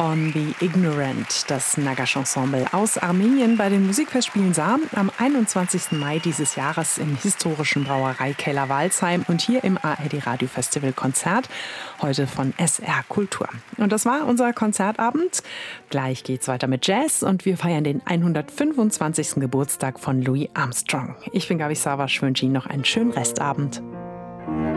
On the Ignorant, das Nagash-Ensemble aus Armenien bei den Musikfestspielen Sam am 21. Mai dieses Jahres im historischen Brauereikeller Walsheim und hier im ARD Radio Festival Konzert, heute von SR Kultur. Und das war unser Konzertabend. Gleich geht's weiter mit Jazz und wir feiern den 125. Geburtstag von Louis Armstrong. Ich bin Gabi Savasch, wünsche Ihnen noch einen schönen Restabend.